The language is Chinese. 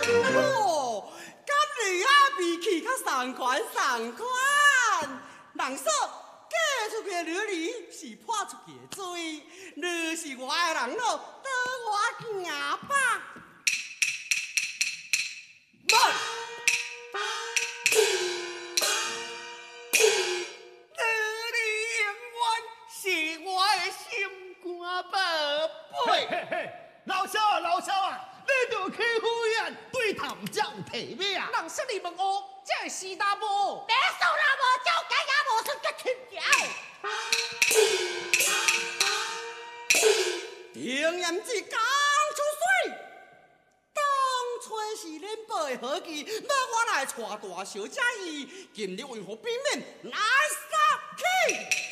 哦，今日啊，脾气较爽快，人说嫁出去的女儿是泼出去的水，你是我的人咯，跟我行吧。慢。你永远是我的心肝宝贝。 嘿嘿，老肖啊，你着去府院对探长提名。 人说你问我，这是大无？ 别说那无招，家也无算个亲条。 定言之刚出水，当初是恁爸的好计，要我来带大小姐伊，今日为何变面来杀去？